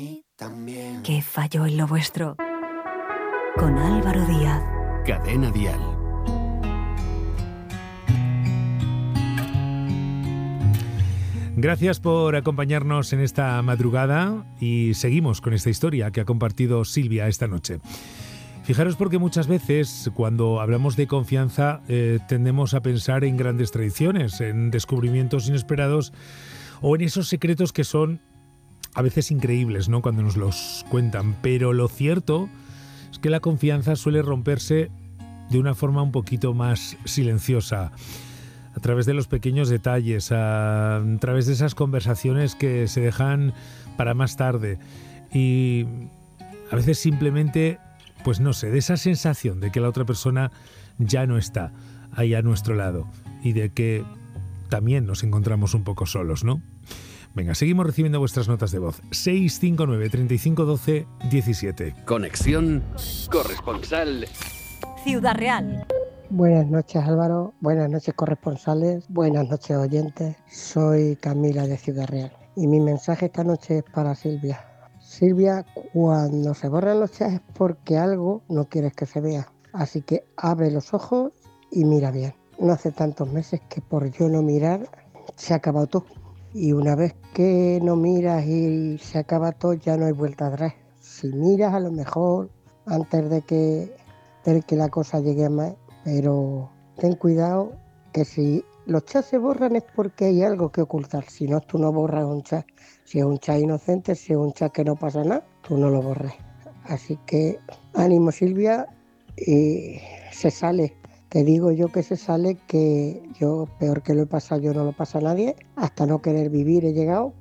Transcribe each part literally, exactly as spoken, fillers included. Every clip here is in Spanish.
¿Qué falló en lo vuestro? Con Álvaro Díaz. Cadena Dial. Gracias por acompañarnos en esta madrugada y seguimos con esta historia que ha compartido Silvia esta noche. Fijaros porque muchas veces cuando hablamos de confianza eh, tendemos a pensar en grandes tradiciones, en descubrimientos inesperados o en esos secretos que son a veces increíbles, ¿no?, cuando nos los cuentan. Pero lo cierto es que la confianza suele romperse de una forma un poquito más silenciosa, a través de los pequeños detalles, a, a través de esas conversaciones que se dejan para más tarde y a veces simplemente, pues no sé, de esa sensación de que la otra persona ya no está ahí a nuestro lado y de que también nos encontramos un poco solos, ¿no? Venga, seguimos recibiendo vuestras notas de voz. seis cinco nueve, treinta y cinco, doce, diecisiete. Conexión corresponsal Ciudad Real. Buenas noches, Álvaro. Buenas noches, corresponsales. Buenas noches, oyentes. Soy Camila de Ciudad Real y mi mensaje esta noche es para Silvia. Silvia, cuando se borran los chats es porque algo no quieres que se vea. Así que abre los ojos y mira bien. No hace tantos meses que por yo no mirar se ha acabado todo. Y una vez que no miras y se acaba todo, ya no hay vuelta atrás. Si miras, a lo mejor antes de que, de que la cosa llegue a más. Pero ten cuidado que si los chats se borran es porque hay algo que ocultar. Si no, tú no borras un chat. Si es un chat inocente, si es un chat que no pasa nada, tú no lo borres. Así que ánimo, Silvia, y se sale. Te digo yo que se sale, que yo peor que lo he pasado yo no lo pasa a nadie. Hasta no querer vivir he llegado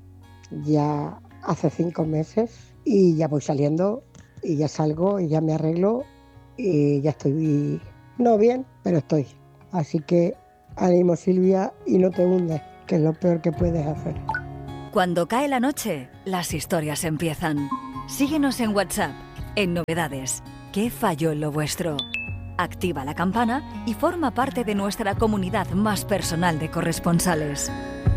ya hace cinco meses y ya voy saliendo y ya salgo y ya me arreglo y ya estoy... No bien, pero estoy. Así que ánimo, Silvia, y no te hundes, que es lo peor que puedes hacer. Cuando cae la noche, las historias empiezan. Síguenos en WhatsApp, en Novedades. ¿Qué falló en lo vuestro? Activa la campana y forma parte de nuestra comunidad más personal de corresponsales.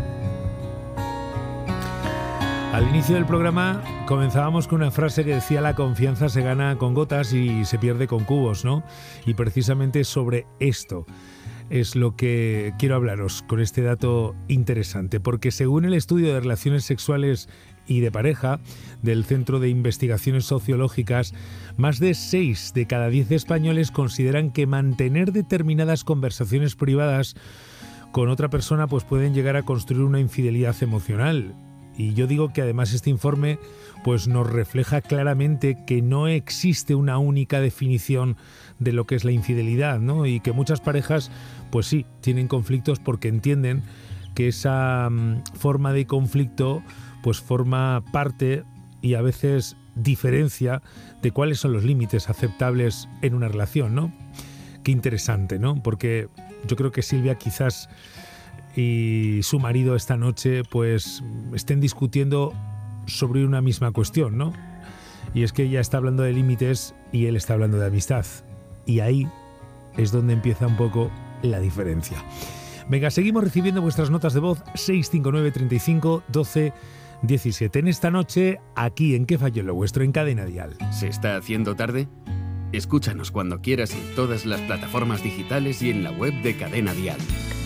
Al inicio del programa comenzábamos con una frase que decía: la confianza se gana con gotas y se pierde con cubos, ¿no? Y precisamente sobre esto es lo que quiero hablaros con este dato interesante, porque según el estudio de relaciones sexuales y de pareja del Centro de Investigaciones Sociológicas, más de seis de cada diez españoles consideran que mantener determinadas conversaciones privadas con otra persona pues pueden llegar a construir una infidelidad emocional. Y yo digo que además este informe pues nos refleja claramente que no existe una única definición de lo que es la infidelidad, ¿no? Y que muchas parejas pues sí tienen conflictos porque entienden que esa um, forma de conflicto pues forma parte y a veces diferencia de cuáles son los límites aceptables en una relación, ¿no? Qué interesante, ¿no? Porque yo creo que Silvia quizás y su marido esta noche pues estén discutiendo sobre una misma cuestión, ¿no? Y es que ella está hablando de límites y él está hablando de amistad. Y ahí es donde empieza un poco la diferencia. Venga, seguimos recibiendo vuestras notas de voz seis cinco nueve, treinta y cinco, doce, diecisiete. En esta noche, aquí en ¿Qué falló en lo vuestro? En Cadena Dial. ¿Se está haciendo tarde? Escúchanos cuando quieras en todas las plataformas digitales y en la web de Cadena Dial.